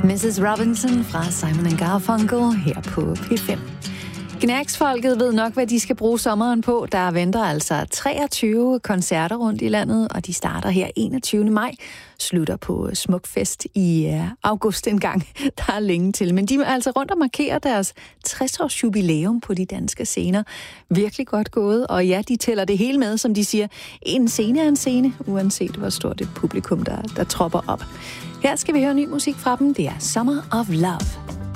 Mrs. Robinson fra Simon & Garfunkel her på P5. Knæksfolket ved nok, hvad de skal bruge sommeren på. Der venter altså 23 koncerter rundt i landet, og de starter her 21. maj. Slutter på Smukfest i august en gang. Der er længe til. Men de er altså rundt og markerer deres 60-års jubilæum på de danske scener. Virkelig godt gået. Og ja, de tæller det hele med, som de siger. En scene er en scene, uanset hvor stort det publikum, der tropper op. Her skal vi høre ny musik fra dem. Det er Summer of Love.